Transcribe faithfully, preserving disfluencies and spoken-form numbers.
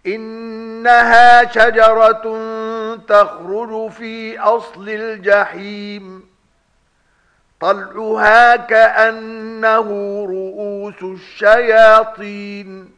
إنها شجرة تخرج في أصل الجحيم طلعها كأنه رؤوس الشياطين